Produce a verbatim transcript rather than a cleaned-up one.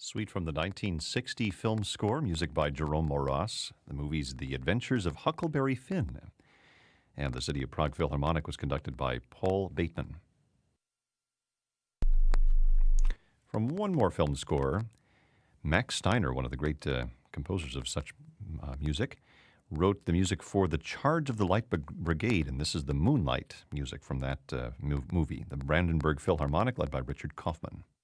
Suite from the nineteen sixty film score, music by Jerome Moras. The movie's The Adventures of Huckleberry Finn. And the City of Prague Philharmonic was conducted by Paul Bateman. From one more film score, Max Steiner, one of the great uh, composers of such uh, music, wrote the music for The Charge of the Light Brigade, and this is the Moonlight music from that uh, movie, the Brandenburg Philharmonic, led by Richard Kaufman.